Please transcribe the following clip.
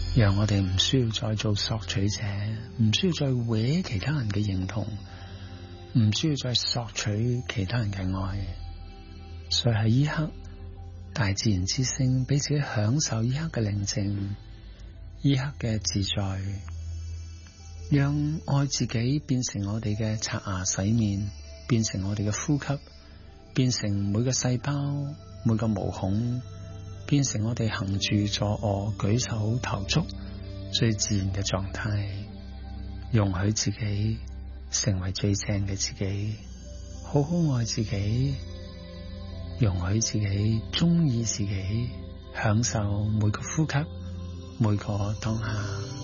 讓我哋唔需要再做索取者，唔需要再搲其他人嘅認同，唔需要再索取其他人嘅愛。所以喺呢刻，大自然之聲俾自己享受呢刻嘅寧靜，呢刻嘅自在，讓愛自己變成我哋嘅刷牙洗面，變成我哋嘅呼吸，變成每個細胞，每個毛孔，變成我哋行住坐臥舉手投足最自然嘅狀態，容許自己成為最正嘅自己，好好愛自己，容許自己鍾意自己，享受每個呼吸，每個當下。